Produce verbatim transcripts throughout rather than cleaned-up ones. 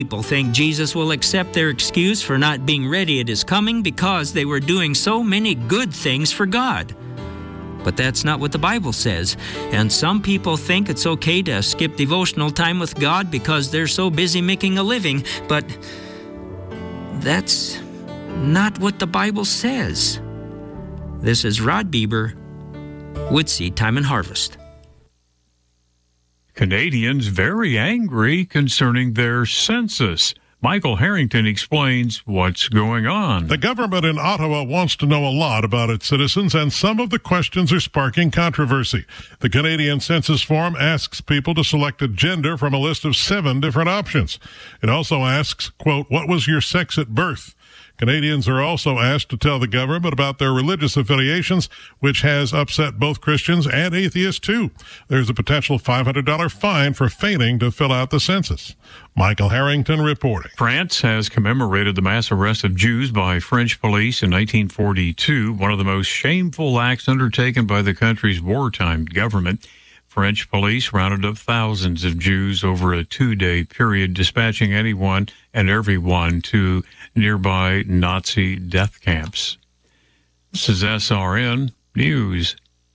People think Jesus will accept their excuse for not being ready at his coming because they were doing so many good things for God. But that's not what the Bible says. And some people think it's okay to skip devotional time with God because they're so busy making a living. But that's not what the Bible says. This is Rod Bieber with Seed Time and Harvest. Canadians very angry concerning their census. Michael Harrington explains what's going on. The government in Ottawa wants to know a lot about its citizens, and some of the questions are sparking controversy. The Canadian Census Form asks people to select a gender from a list of seven different options. It also asks, quote, what was your sex at birth? Canadians are also asked to tell the government about their religious affiliations, which has upset both Christians and atheists, too. There's a potential five hundred dollars fine for failing to fill out the census. Michael Harrington reporting. France has commemorated the mass arrest of Jews by French police in nineteen forty-two, one of the most shameful acts undertaken by the country's wartime government. French police rounded up thousands of Jews over a two-day period, dispatching anyone and everyone to nearby Nazi death camps. This is S R N News.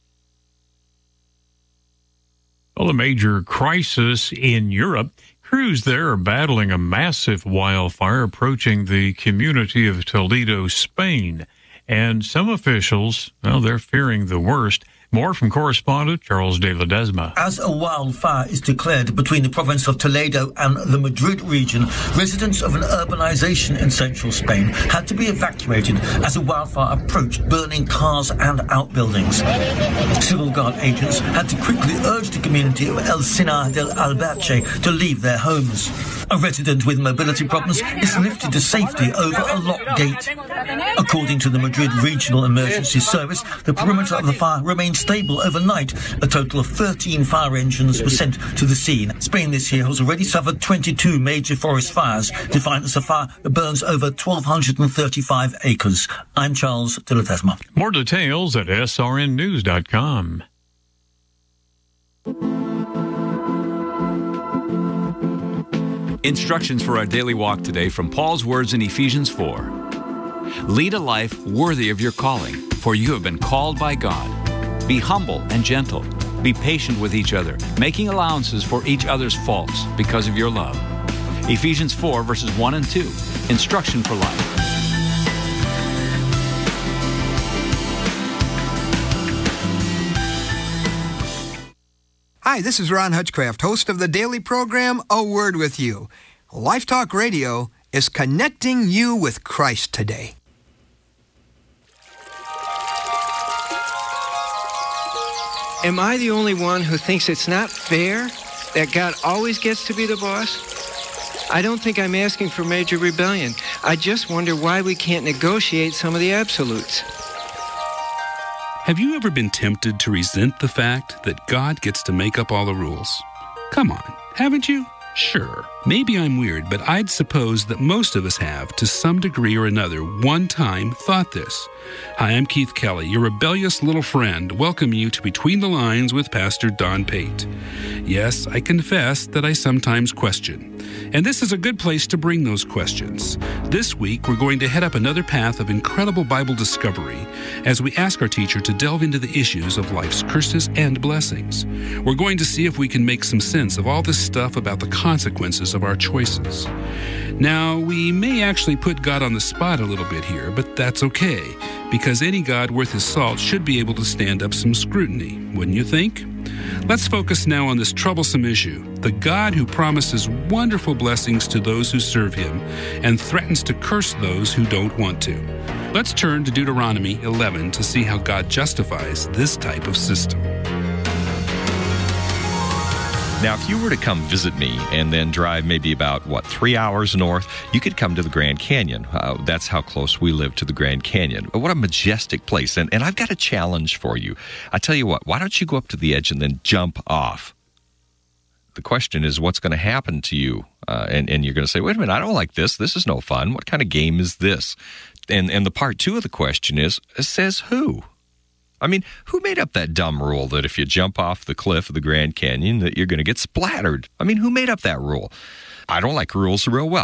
Well, a major crisis in Europe. Crews there are battling a massive wildfire approaching the community of Toledo, Spain. And some officials, well, they're fearing the worst. More from correspondent Charles de Ledesma. As a wildfire is declared between the province of Toledo and the Madrid region, residents of an urbanization in central Spain had to be evacuated as a wildfire approached, burning cars and outbuildings. Civil Guard agents had to quickly urge the community of El Sinar del Alberche to leave their homes. A resident with mobility problems is lifted to safety over a locked gate. According to the Madrid Regional Emergency Service, the perimeter of the fire remained stable overnight. A total of thirteen fire engines were sent to the scene. Spain this year has already suffered twenty-two major forest fires, defined as a fire that burns over one thousand two hundred thirty-five acres. I'm Charles de Ledesma. More details at S R N news dot com. Instructions for our daily walk today from Paul's words in Ephesians four. Lead a life worthy of your calling, for you have been called by God. Be humble and gentle. Be patient with each other, making allowances for each other's faults because of your love. Ephesians four, verses one and two. Instruction for life. Hi, this is Ron Hutchcraft, host of the daily program, A Word With You. Life Talk Radio is connecting you with Christ today. Am I the only one who thinks it's not fair that God always gets to be the boss? I don't think I'm asking for major rebellion. I just wonder why we can't negotiate some of the absolutes. Have you ever been tempted to resent the fact that God gets to make up all the rules? Come on, haven't you? Sure, maybe I'm weird, but I'd suppose that most of us have, to some degree or another, one time thought this. Hi, I'm Keith Kelly, your rebellious little friend. Welcome you to Between the Lines with Pastor Don Pate. Yes, I confess that I sometimes question. And this is a good place to bring those questions. This week, we're going to head up another path of incredible Bible discovery as we ask our teacher to delve into the issues of life's curses and blessings. We're going to see if we can make some sense of all this stuff about the consequences of our choices. Now, we may actually put God on the spot a little bit here, but that's okay, because any God worth his salt should be able to stand up some scrutiny, wouldn't you think? Let's focus now on this troublesome issue, the God who promises wonderful blessings to those who serve him and threatens to curse those who don't want to. Let's turn to Deuteronomy eleven to see how God justifies this type of system. Now, if you were to come visit me and then drive maybe about, what, three hours north, you could come to the Grand Canyon. Uh, that's how close we live to the Grand Canyon. What a majestic place. And, and I've got a challenge for you. I tell you what, why don't you go up to the edge and then jump off? The question is, what's going to happen to you? Uh, and, and you're going to say, wait a minute, I don't like this. This is no fun. What kind of game is this? And, and the part two of the question is, says who? I mean, who made up that dumb rule that if you jump off the cliff of the Grand Canyon that you're going to get splattered? I mean, who made up that rule? I don't like rules real well.